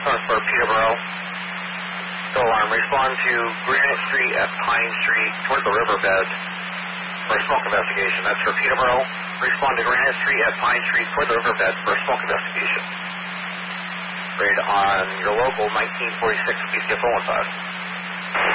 Southwest for Peterborough. Go alarm. Respond to Granite Street at Pine Street toward the riverbed for a smoke investigation. That's for Peterborough. Respond to Granite Street at Pine Street toward the riverbed for a smoke investigation. Raid on your local 1946. Please get phone with us.